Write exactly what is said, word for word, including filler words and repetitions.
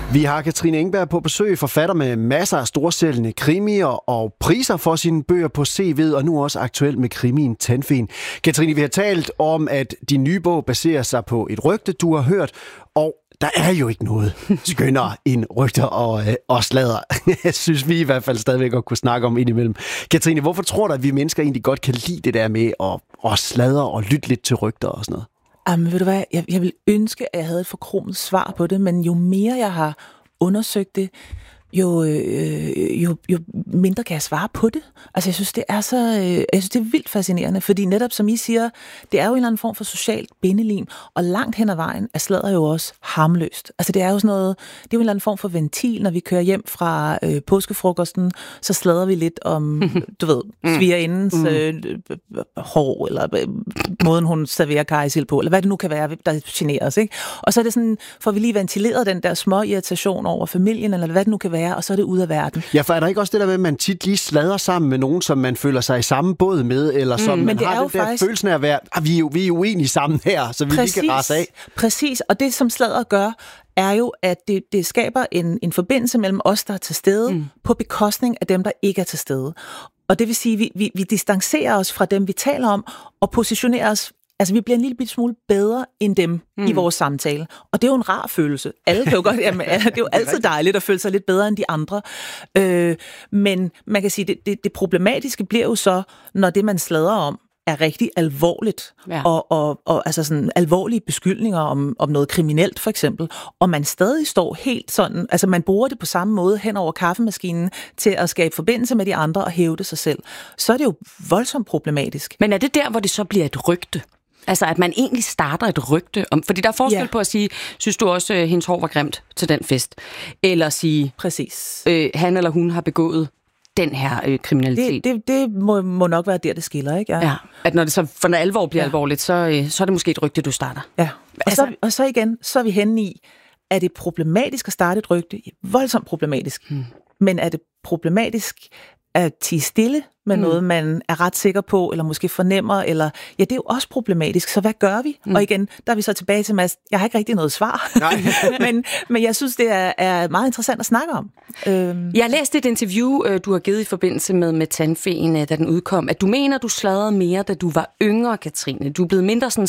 Vi har Katrine Engberg på besøg, forfatter med masser af storsælgende krimier og priser for sine bøger på C V'et, og nu også aktuelt med krimien Tandfen. Katrine, vi har talt om, at din nye bog baserer sig på et rygte, du har hørt, og der er jo ikke noget skønnere end rygter og, øh, og sladder. Jeg synes vi i hvert fald stadigvæk godt kunne snakke om indimellem. Katrine, hvorfor tror du, at vi mennesker egentlig godt kan lide det der med at, at sladre og lytte lidt til rygter og sådan noget? Jamen, ved du hvad, jeg, jeg vil ønske, at jeg havde et forkromet svar på det, men jo mere jeg har undersøgt det, jo, øh, jo, jo mindre kan jeg svare på det. Altså, jeg synes, det er så, øh, jeg synes, det er vildt fascinerende, fordi netop, som I siger, det er jo en eller anden form for socialt bindelim, og langt hen ad vejen er sladder jo også harmløst. Altså, det er jo sådan noget, det er jo en eller anden form for ventil, når vi kører hjem fra øh, påskefrokosten, så sladrer vi lidt om, du ved, svigerindens øh, hår, eller øh, måden, hun serverer karrysild på, eller hvad det nu kan være, der generer os, ikke? Og så er det sådan, får vi lige ventileret den der små irritation over familien, eller hvad det nu kan være, og så er det ud af verden. Ja, for er der ikke også det der med, at man tit lige sladrer sammen med nogen, som man føler sig i samme båd med, eller som mm, man har den der faktisk følelsen af at være, ah, vi, er jo, vi er jo uenige sammen her, så vi præcis, lige kan rase af. Præcis, og det som sladder gør, er jo, at det, det skaber en, en forbindelse mellem os, der er til stede, mm. på bekostning af dem, der ikke er til stede. Og det vil sige, at vi, vi, vi distancerer os fra dem, vi taler om, og positionerer os. Altså, vi bliver en lille smule bedre end dem mm. i vores samtale. Og det er jo en rar følelse. Alle kan jo godt, jamen, det er jo altid dejligt at føle sig lidt bedre end de andre. Øh, men man kan sige, det, det, det problematiske bliver jo så, når det, man sladrer om, er rigtig alvorligt, ja. og, og, og altså sådan alvorlige beskyldninger om, om noget kriminelt, for eksempel, og man stadig står helt sådan, altså man bruger det på samme måde hen over kaffemaskinen til at skabe forbindelse med de andre og hævde sig selv, så er det jo voldsomt problematisk. Men er det der, hvor det så bliver et rygte? Altså, at man egentlig starter et rygte om... Fordi der er forskel ja. på at sige, synes du også, at hendes hår var grimt til den fest? Eller sige, præcis. Øh, han eller hun har begået den her øh, kriminalitet. Det, det, det må, må nok være der, det skiller, ikke? Ja. ja. At når det så for alvor bliver ja. alvorligt, så, øh, så er det måske et rygte, du starter. Ja. Og, altså, så, og så igen, så er vi henne i, er det problematisk at starte et rygte? Voldsomt problematisk. Hmm. Men er det problematisk at tie stille med mm. noget, man er ret sikker på, eller måske fornemmer, eller ja, det er jo også problematisk, så hvad gør vi? Mm. Og igen, der er vi så tilbage til, Mads, jeg har ikke rigtig noget svar, men, men jeg synes, det er, er meget interessant at snakke om. Øhm. Jeg har læst et interview, du har givet i forbindelse med, med Tandfen, da den udkom, at du mener, du sladrede mere, da du var yngre, Katrine. Du er blevet mindre sådan